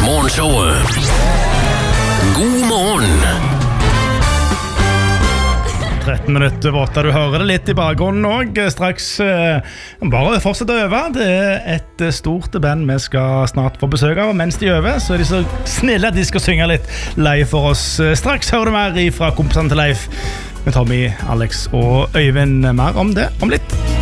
Morgenshowet. God morgen. 13 minutter over 8. Du hører det litt i bakgrunnen også. Straks bare fortsett å øve. Det et stort band vi skal snart få besøk av. Mens de øver, så de så snille at de skal synge litt live for oss. Straks hører du mer fra kompisene til Leif med Tommy, Alex og Øyvind. Mer om det om litt.